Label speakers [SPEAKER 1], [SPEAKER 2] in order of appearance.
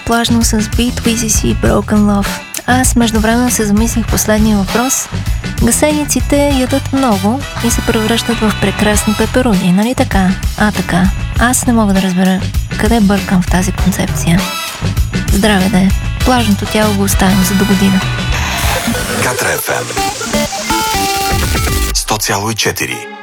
[SPEAKER 1] плажно с Beat Wizzy и Broken Love. Аз междувременно се замислих последния въпрос. Гасениците ядат много и се превръщат в прекрасни пеперуни, нали така? Така. Аз не мога да разбера къде бъркам в тази концепция. Здраве да е. Плажното тяло го оставим за до година.
[SPEAKER 2] Катра FM 100,4